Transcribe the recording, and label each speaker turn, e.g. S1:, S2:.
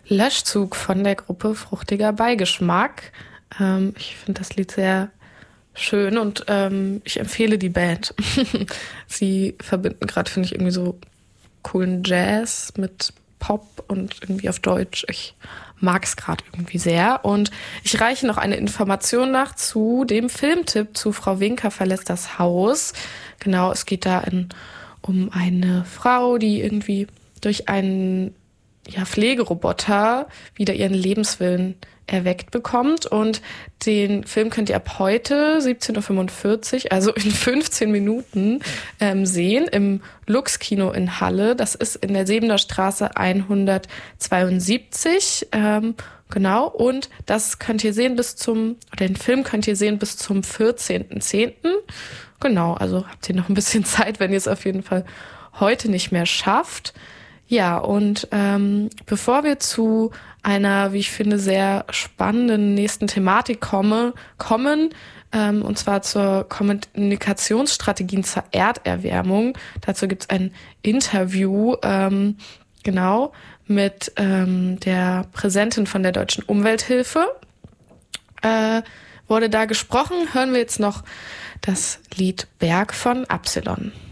S1: Löschzug von der Gruppe Fruchtiger Beigeschmack. Ich finde das Lied sehr schön und ich empfehle die Band. Sie verbinden gerade, finde ich, irgendwie so coolen Jazz mit Pop und irgendwie auf Deutsch. Ich mag es gerade irgendwie sehr. Und ich reiche noch eine Information nach zu dem Filmtipp zu Frau Winker verlässt das Haus. Genau, es geht da um eine Frau, die irgendwie durch einen Pflegeroboter wieder ihren Lebenswillen erweckt bekommt. Und den Film könnt ihr ab heute 17:45 Uhr, also in 15 Minuten, sehen im Lux-Kino in Halle. Das ist in der Sebener Straße 172. Genau. Und das könnt ihr sehen den Film könnt ihr sehen bis zum 14.10. Genau. Also habt ihr noch ein bisschen Zeit, wenn ihr es auf jeden Fall heute nicht mehr schafft. Ja, und bevor wir zu einer, wie ich finde, sehr spannenden nächsten Thematik kommen, und zwar zur Kommunikationsstrategien zur Erderwärmung. Dazu gibt's ein Interview, mit der Präsidentin von der Deutschen Umwelthilfe. Wurde da gesprochen. Hören wir jetzt noch das Lied Berg von Absalon.